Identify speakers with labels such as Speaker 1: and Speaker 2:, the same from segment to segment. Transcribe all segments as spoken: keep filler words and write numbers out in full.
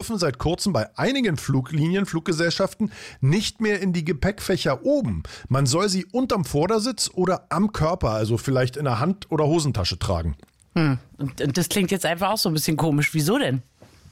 Speaker 1: dürfen seit kurzem bei einigen Fluglinien, Fluggesellschaften nicht mehr in die Gepäckfächer oben. Man soll sie unterm Vordersitz oder am Körper, also vielleicht in der Hand- oder Hosentasche tragen.
Speaker 2: Hm. Und, und das klingt jetzt einfach auch so ein bisschen komisch. Wieso denn?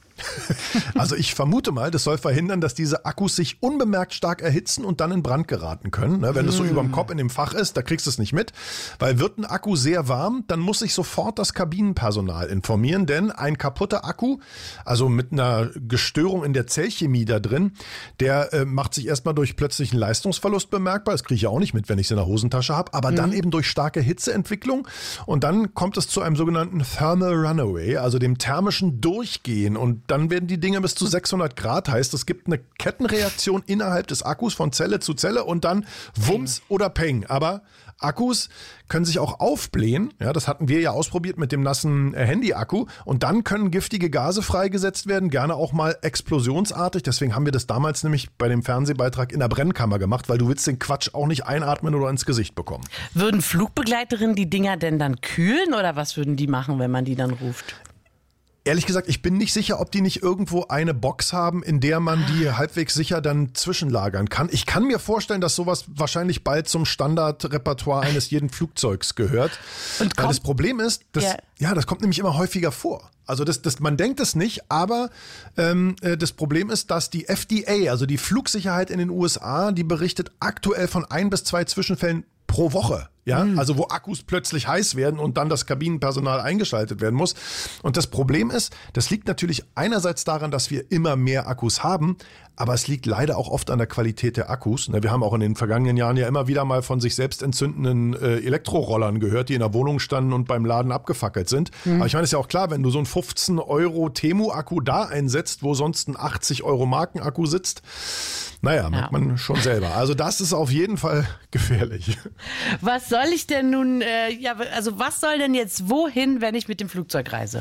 Speaker 1: Also ich vermute mal, das soll verhindern, dass diese Akkus sich unbemerkt stark erhitzen und dann in Brand geraten können. Wenn es so überm Kopf in dem Fach ist, da kriegst du es nicht mit. Weil wird ein Akku sehr warm, dann muss sich sofort das Kabinenpersonal informieren, denn ein kaputter Akku, also mit einer Gestörung in der Zellchemie da drin, der äh, macht sich erstmal durch plötzlichen Leistungsverlust bemerkbar. Das kriege ich ja auch nicht mit, wenn ich es in der Hosentasche habe, aber mhm. dann eben durch starke Hitzeentwicklung und dann kommt es zu einem sogenannten Thermal Runaway, also dem thermischen Durchgehen, und dann werden die Dinge bis zu sechshundert Grad, heißt, es gibt eine Kettenreaktion innerhalb des Akkus von Zelle zu Zelle und dann Wumms oder Peng. Aber Akkus können sich auch aufblähen. Ja, das hatten wir ja ausprobiert mit dem nassen Handy-Akku. Und dann können giftige Gase freigesetzt werden, gerne auch mal explosionsartig. Deswegen haben wir das damals nämlich bei dem Fernsehbeitrag in der Brennkammer gemacht, weil du willst den Quatsch auch nicht einatmen oder ins Gesicht bekommen.
Speaker 2: Würden Flugbegleiterinnen die Dinger denn dann kühlen oder was würden die machen, wenn man die dann ruft?
Speaker 1: Ehrlich gesagt, ich bin nicht sicher, ob die nicht irgendwo eine Box haben, in der man die halbwegs sicher dann zwischenlagern kann. Ich kann mir vorstellen, dass sowas wahrscheinlich bald zum Standardrepertoire eines jeden Flugzeugs gehört. Und Weil das Problem ist, das, ja. ja, das kommt nämlich immer häufiger vor. Also das, das, man denkt es nicht, aber ähm, das Problem ist, dass die F D A, also die Flugsicherheit in den U S A, die berichtet aktuell von ein bis zwei Zwischenfällen pro Woche. Ja, mhm. also wo Akkus plötzlich heiß werden und dann das Kabinenpersonal eingeschaltet werden muss. Und das Problem ist, das liegt natürlich einerseits daran, dass wir immer mehr Akkus haben, aber es liegt leider auch oft an der Qualität der Akkus. Wir haben auch in den vergangenen Jahren ja immer wieder mal von sich selbst entzündenden äh, Elektrorollern gehört, die in der Wohnung standen und beim Laden abgefackelt sind. Mhm. Aber ich meine, es ist ja auch klar, wenn du so einen fünfzehn Euro Temu-Akku da einsetzt, wo sonst ein achtzig Euro Marken-Akku sitzt, naja, merkt ja. man schon selber. Also das ist auf jeden Fall gefährlich.
Speaker 2: Was soll ich denn nun, äh, ja, also was soll denn jetzt wohin, wenn ich mit dem Flugzeug reise?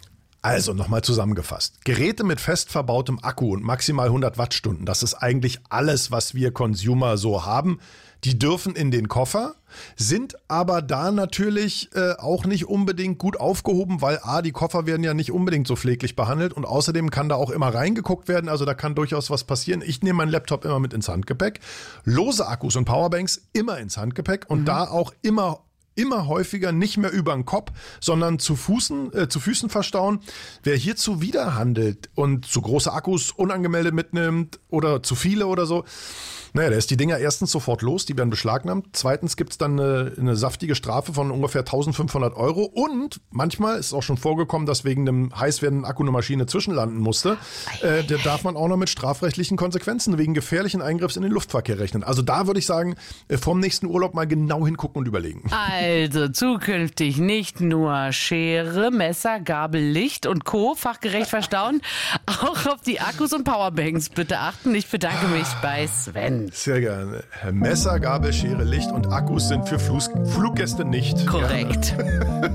Speaker 1: Also nochmal zusammengefasst. Geräte mit fest verbautem Akku und maximal hundert Wattstunden, das ist eigentlich alles, was wir Consumer so haben. Die dürfen in den Koffer, sind aber da natürlich äh, auch nicht unbedingt gut aufgehoben, weil A, die Koffer werden ja nicht unbedingt so pfleglich behandelt und außerdem kann da auch immer reingeguckt werden, also da kann durchaus was passieren. Ich nehme meinen Laptop immer mit ins Handgepäck, lose Akkus und Powerbanks immer ins Handgepäck und mhm. da auch immer immer häufiger nicht mehr über den Kopf, sondern zu Füßen, äh, zu Füßen verstauen. Wer hier zuwiderhandelt und zu große Akkus unangemeldet mitnimmt oder zu viele oder so, naja, der ist die Dinger erstens sofort los, die werden beschlagnahmt. Zweitens gibt's dann eine, eine saftige Strafe von ungefähr eintausendfünfhundert Euro und manchmal ist auch schon vorgekommen, dass wegen einem heiß werdenden Akku eine Maschine zwischenlanden musste. Äh, da darf man auch noch mit strafrechtlichen Konsequenzen wegen gefährlichen Eingriffs in den Luftverkehr rechnen. Also da würde ich sagen, vom nächsten Urlaub mal genau hingucken und überlegen.
Speaker 2: Also zukünftig nicht nur Schere, Messer, Gabel, Licht und Co. fachgerecht verstauen, auch auf die Akkus und Powerbanks bitte achten. Ich bedanke mich bei Sven.
Speaker 1: Sehr gerne. Messer, Gabel, Schere, Licht und Akkus sind für Flug- Fluggäste nicht.
Speaker 2: Korrekt.